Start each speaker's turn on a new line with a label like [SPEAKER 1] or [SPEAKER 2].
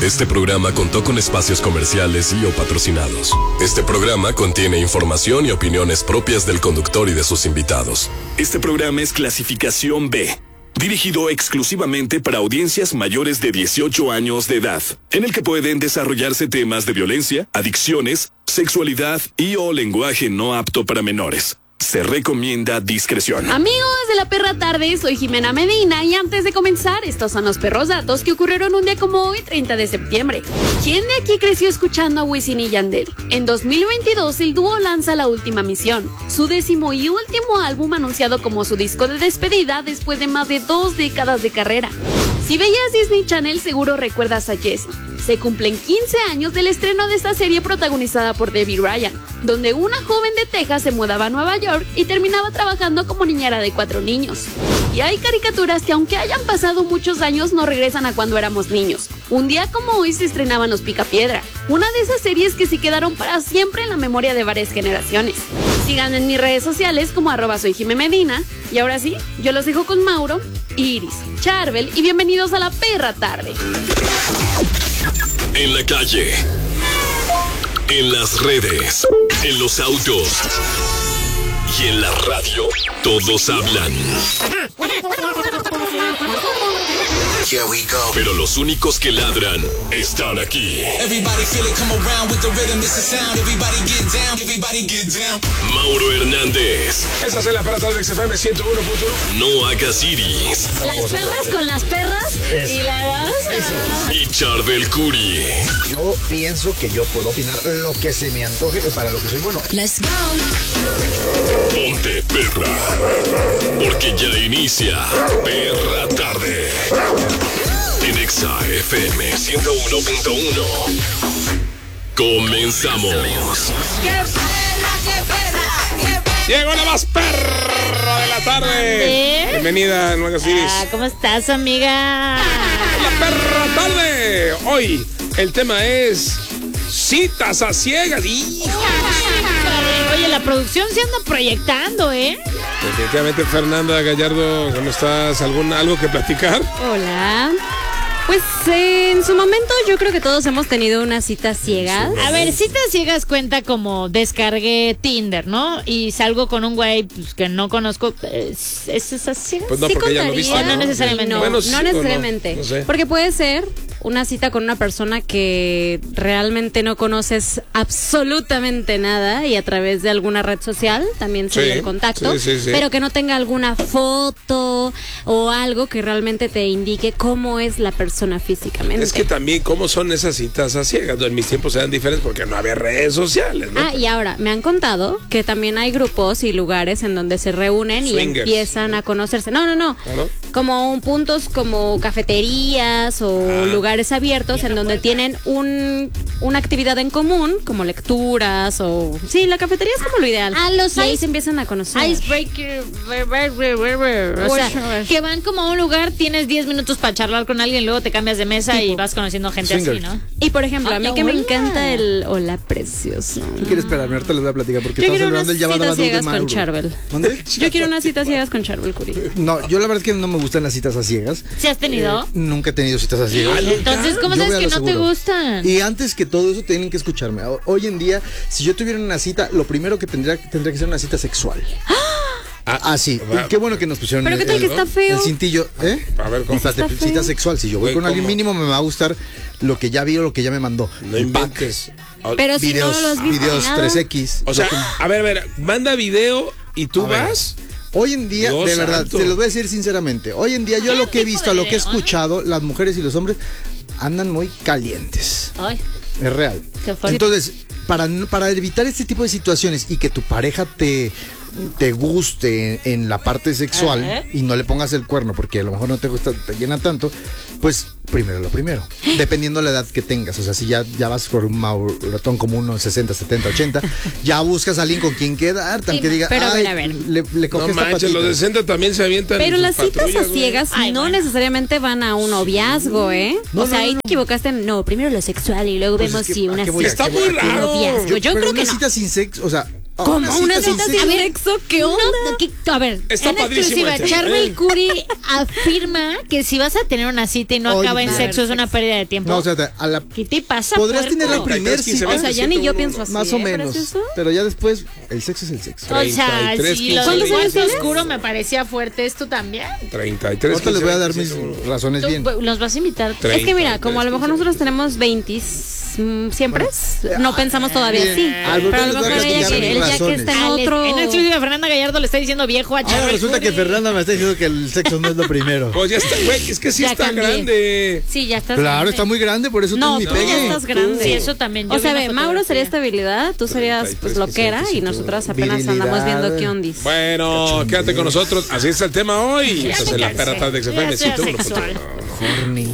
[SPEAKER 1] Este programa contó con espacios comerciales y o patrocinados. Este programa contiene información y opiniones propias del conductor y de sus invitados. Este programa es clasificación B, dirigido exclusivamente para audiencias mayores de 18 años de edad, en el que pueden desarrollarse temas de violencia, adicciones, sexualidad y o lenguaje no apto para menores. Se recomienda discreción.
[SPEAKER 2] Amigos de la Perra Tarde, soy Jimena Medina y antes de comenzar, estos son los perros datos que ocurrieron un día como hoy, 30 de septiembre. ¿Quién de aquí creció escuchando a Wisin y Yandel? En 2022, el dúo lanza La Última Misión, su 10º y último álbum anunciado como su disco de despedida después de más de 2 décadas de carrera. Si veías Disney Channel, seguro recuerdas a Jessie. Se cumplen 15 años del estreno de esta serie protagonizada por Debbie Ryan, donde una joven de Texas se mudaba a Nueva York y terminaba trabajando como niñera de 4 niños. Y hay caricaturas que aunque hayan pasado muchos años no regresan a cuando éramos niños. Un día como hoy se estrenaban Los Picapiedra, una de esas series que sí quedaron para siempre en la memoria de varias generaciones. Sigan en mis redes sociales como @soyjimemedina. Y ahora sí, yo los dejo con Mauro, Iris, Charbel y bienvenidos a La Perra Tarde.
[SPEAKER 1] En la calle, en las redes, en los autos y en la radio, todos hablan.
[SPEAKER 3] Here we go.
[SPEAKER 1] Pero los únicos que ladran están aquí.
[SPEAKER 3] Everybody feel it, come around with the rhythm, it's the sound. Everybody get down, everybody get down.
[SPEAKER 1] Mauro Hernández.
[SPEAKER 4] Esa es la Perra Tarde XFM 101.1.
[SPEAKER 1] No hagas iris.
[SPEAKER 2] Las perras con las perras y las...
[SPEAKER 1] Y Charbel Curi.
[SPEAKER 5] Yo pienso que yo puedo opinar lo que se me antoje para lo que soy bueno.
[SPEAKER 6] Let's go.
[SPEAKER 1] Ponte perra. Porque ya inicia Perra Tarde. En Exa FM 101.1. Comenzamos.
[SPEAKER 4] Llegó la más perra de la tarde. Bienvenida, No hagas iris.
[SPEAKER 6] ¿Cómo estás, amiga?
[SPEAKER 4] La Perra Tarde. Hoy el tema es citas a ciegas.
[SPEAKER 6] Oye, la producción se anda proyectando, ¿eh?
[SPEAKER 4] Definitivamente, Fernanda Gallardo, ¿cómo estás? ¿Algo que platicar?
[SPEAKER 2] Hola. Pues en su momento yo creo que todos hemos tenido unas citas ciegas.
[SPEAKER 6] A ver, citas ciegas cuenta como descargué Tinder, ¿no? Y salgo con un güey pues, que no conozco. ¿Es esas ciegas?
[SPEAKER 4] Pues no,
[SPEAKER 2] Sí
[SPEAKER 4] porque ya lo viste.
[SPEAKER 6] contaría. No necesariamente.
[SPEAKER 2] No,
[SPEAKER 4] Bueno, sí
[SPEAKER 2] no
[SPEAKER 4] o
[SPEAKER 2] necesariamente.
[SPEAKER 4] no sé.
[SPEAKER 2] Porque puede ser una cita con una persona que realmente no conoces absolutamente nada y a través de alguna red social también se dio el contacto,
[SPEAKER 4] sí.
[SPEAKER 2] pero que no tenga alguna foto o algo que realmente te indique cómo es la persona físicamente.
[SPEAKER 4] Es que también, ¿cómo son esas citas a ciegas? En mis tiempos eran diferentes porque no había redes sociales, ¿no?
[SPEAKER 2] Y ahora, me han contado que también hay grupos y lugares en donde se reúnen
[SPEAKER 4] Swingers.
[SPEAKER 2] y empiezan a conocerse. No.
[SPEAKER 4] ¿Ah, no?
[SPEAKER 2] Como puntos como cafeterías o lugares abiertos en donde tienen una actividad en común, como lecturas o... Sí, la cafetería es como lo ideal.
[SPEAKER 6] Los
[SPEAKER 2] y ahí
[SPEAKER 6] ice-
[SPEAKER 2] se empiezan a conocer.
[SPEAKER 6] Icebreaker, o sea, que van como a un lugar, tienes 10 minutos para charlar con alguien, luego te cambias de mesa y vas conociendo gente
[SPEAKER 5] Swingers.
[SPEAKER 6] así, ¿no?
[SPEAKER 2] Y por ejemplo, a mí
[SPEAKER 6] Ay,
[SPEAKER 2] que me
[SPEAKER 6] hola.
[SPEAKER 2] encanta el hola precioso.
[SPEAKER 5] ¿Qué quieres esperarme? Ahorita les voy a platicar porque
[SPEAKER 2] Yo
[SPEAKER 5] estamos
[SPEAKER 2] quiero unas
[SPEAKER 5] celebrando el Yabadabadú
[SPEAKER 2] citas
[SPEAKER 5] de
[SPEAKER 2] ciegas con
[SPEAKER 5] Mauro.
[SPEAKER 2] Charbel.
[SPEAKER 5] ¿Mande?
[SPEAKER 2] Yo quiero unas citas ciegas con Charbel Curi.
[SPEAKER 5] No, yo la verdad es que no me gustan las citas a ciegas.
[SPEAKER 6] ¿Sí has tenido?
[SPEAKER 5] Nunca he tenido citas a ciegas.
[SPEAKER 6] Entonces, ¿cómo
[SPEAKER 5] Yo
[SPEAKER 6] sabes
[SPEAKER 5] voy a
[SPEAKER 6] que
[SPEAKER 5] lo
[SPEAKER 6] no te
[SPEAKER 5] seguro.
[SPEAKER 6] gustan?
[SPEAKER 5] Y antes que todo eso tienen que escucharme. Hoy en día, si yo tuviera una cita, lo primero que tendría que ser una cita sexual. Sí. Qué bueno que nos pusieron
[SPEAKER 2] Pero qué tal que está feo.
[SPEAKER 5] el cintillo, ¿eh?
[SPEAKER 4] A ver, ¿cómo?
[SPEAKER 5] Espérate,
[SPEAKER 2] Está feo.
[SPEAKER 5] cita sexual. Si yo voy
[SPEAKER 4] Güey,
[SPEAKER 5] con alguien
[SPEAKER 4] ¿cómo?
[SPEAKER 5] mínimo, me va a gustar lo que ya vi o lo que ya me mandó.
[SPEAKER 4] No
[SPEAKER 5] El pack.
[SPEAKER 4] inventes.
[SPEAKER 2] Pero si
[SPEAKER 5] Videos,
[SPEAKER 2] no los viste
[SPEAKER 5] videos
[SPEAKER 2] nada.
[SPEAKER 5] 3X.
[SPEAKER 4] O sea, a ver, manda video y tú
[SPEAKER 5] A ver.
[SPEAKER 4] vas.
[SPEAKER 5] Hoy en día,
[SPEAKER 4] Dios
[SPEAKER 5] de verdad,
[SPEAKER 4] santo.
[SPEAKER 5] te los voy a decir sinceramente. Hoy en día, yo
[SPEAKER 6] ¿Qué
[SPEAKER 5] lo que he
[SPEAKER 6] tipo
[SPEAKER 5] visto,
[SPEAKER 6] de
[SPEAKER 5] lo que he
[SPEAKER 6] video,
[SPEAKER 5] escuchado, las mujeres y los hombres andan muy calientes.
[SPEAKER 6] Ay,
[SPEAKER 5] Es real.
[SPEAKER 6] qué fuerte.
[SPEAKER 5] Entonces, para evitar este tipo de situaciones y que tu pareja te guste en la parte sexual
[SPEAKER 6] Ajá.
[SPEAKER 5] y no le pongas el cuerno porque a lo mejor no te gusta, te llena tanto, pues primero lo primero. Dependiendo la edad que tengas. O sea, si ya vas por un maratón como unos 60, 70, 80, ya buscas a alguien con quien quedarte, aunque diga,
[SPEAKER 2] pero a ver,
[SPEAKER 5] "Ay,
[SPEAKER 2] a ver.
[SPEAKER 5] le cogí
[SPEAKER 4] No
[SPEAKER 5] esta
[SPEAKER 4] manches,
[SPEAKER 5] patita".
[SPEAKER 4] los de 60 también se avientan.
[SPEAKER 2] Pero
[SPEAKER 4] sus
[SPEAKER 2] las citas a
[SPEAKER 4] patrullas, güey.
[SPEAKER 2] ciegas
[SPEAKER 6] Ay,
[SPEAKER 2] no
[SPEAKER 6] bueno.
[SPEAKER 2] necesariamente van a un noviazgo, ¿eh?
[SPEAKER 5] No,
[SPEAKER 2] o sea,
[SPEAKER 5] no,
[SPEAKER 2] ahí
[SPEAKER 5] no.
[SPEAKER 2] te equivocaste. No, primero lo sexual y luego
[SPEAKER 5] Pues
[SPEAKER 2] vemos
[SPEAKER 5] es que,
[SPEAKER 2] si
[SPEAKER 5] ¿a
[SPEAKER 2] una
[SPEAKER 5] qué voy?
[SPEAKER 2] cita
[SPEAKER 4] Está muy
[SPEAKER 2] de
[SPEAKER 4] raro.
[SPEAKER 2] noviazgo. Yo
[SPEAKER 5] Pero
[SPEAKER 2] creo
[SPEAKER 5] una
[SPEAKER 2] que no.
[SPEAKER 5] cita sin sexo, o sea,
[SPEAKER 2] ¿Cómo una cita sin sexo? ¿Qué onda?
[SPEAKER 6] A ver,
[SPEAKER 4] Está
[SPEAKER 6] en
[SPEAKER 4] padrísimo
[SPEAKER 6] exclusiva,
[SPEAKER 4] el tema,
[SPEAKER 6] Charbel Curry afirma que si vas a tener una cita y no
[SPEAKER 5] Oye,
[SPEAKER 6] acaba en
[SPEAKER 5] a
[SPEAKER 6] sexo, es una pérdida de tiempo.
[SPEAKER 5] No, o sea,
[SPEAKER 6] ¿Qué te pasa,
[SPEAKER 5] podrías
[SPEAKER 6] puerco?
[SPEAKER 5] tener la primera
[SPEAKER 4] 33, 15,
[SPEAKER 5] cita.
[SPEAKER 4] 20,
[SPEAKER 2] O sea, ya ni yo pienso así.
[SPEAKER 5] Más o
[SPEAKER 2] ¿eh?
[SPEAKER 5] menos.
[SPEAKER 2] ¿Precioso?
[SPEAKER 5] Pero ya después, el sexo es el sexo.
[SPEAKER 6] O sea,
[SPEAKER 4] 33,
[SPEAKER 6] si
[SPEAKER 4] 15,
[SPEAKER 6] lo del
[SPEAKER 2] 20.
[SPEAKER 6] cuarto
[SPEAKER 2] ¿Cuántos años
[SPEAKER 6] oscuro me parecía fuerte, ¿esto también?
[SPEAKER 4] 33.
[SPEAKER 5] Ahorita les voy a dar
[SPEAKER 4] 15,
[SPEAKER 5] mis
[SPEAKER 4] 20.
[SPEAKER 5] razones bien.
[SPEAKER 6] ¿Tú los vas a invitar?
[SPEAKER 4] 30,
[SPEAKER 2] Es que mira, como a lo mejor
[SPEAKER 4] 15,
[SPEAKER 2] nosotros tenemos 20 siempre, no pensamos todavía así.
[SPEAKER 5] Algo
[SPEAKER 2] Pero a lo
[SPEAKER 5] les voy a
[SPEAKER 2] mejor ella
[SPEAKER 5] platicar
[SPEAKER 2] que,
[SPEAKER 5] mis
[SPEAKER 2] él ya que
[SPEAKER 5] razones.
[SPEAKER 2] está en otro...
[SPEAKER 6] En exclusiva, Fernanda Gallardo le está diciendo viejo a
[SPEAKER 5] Ahora
[SPEAKER 6] Charbel
[SPEAKER 5] resulta que
[SPEAKER 6] Curry.
[SPEAKER 5] Fernanda me está diciendo que el sexo no es lo primero.
[SPEAKER 4] Pues ya está, güey, es que sí
[SPEAKER 6] Ya
[SPEAKER 4] está
[SPEAKER 6] cambié.
[SPEAKER 4] grande.
[SPEAKER 6] Sí, ya estás.
[SPEAKER 5] Claro,
[SPEAKER 6] grande.
[SPEAKER 5] está muy grande, por eso
[SPEAKER 2] No,
[SPEAKER 5] tú
[SPEAKER 2] tú
[SPEAKER 5] ni
[SPEAKER 2] ya
[SPEAKER 5] pegue.
[SPEAKER 2] estás grande.
[SPEAKER 6] Sí, eso también. Yo
[SPEAKER 2] O sea,
[SPEAKER 6] vi
[SPEAKER 2] ve,
[SPEAKER 6] una
[SPEAKER 2] Mauro sería
[SPEAKER 6] fotografía.
[SPEAKER 2] estabilidad, tú serías
[SPEAKER 4] 33,
[SPEAKER 2] pues loquera y nosotras apenas andamos viendo qué ondis.
[SPEAKER 4] Bueno, quédate con nosotros. Así es el tema hoy. Esta es la perra tarde de XFM
[SPEAKER 6] Ya sea
[SPEAKER 4] 101.1.
[SPEAKER 6] sexual.
[SPEAKER 5] Horny.